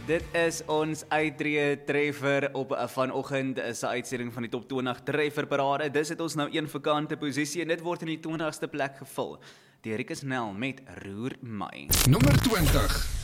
Dit is ons uittreë treffer op vanoggend is 'n uitsending van die Top 20 trefferparade. Dis het ons nou een vakante posisie en dit word in die 20ste plek gevul deur Rikus Nel met Roer My. Nommer 20.